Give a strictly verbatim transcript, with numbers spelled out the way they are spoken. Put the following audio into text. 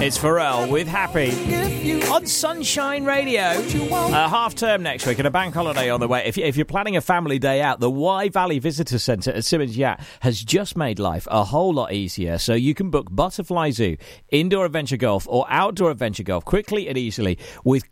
It's Pharrell with Happy on Sunshine Radio. Uh, half term next week and a bank holiday on the way. If, you, if you're planning a family day out, the Wye Valley Visitor Centre at Simmons Yacht has just made life a whole lot easier. So you can book Butterfly Zoo, indoor adventure golf or outdoor adventure golf quickly and easily with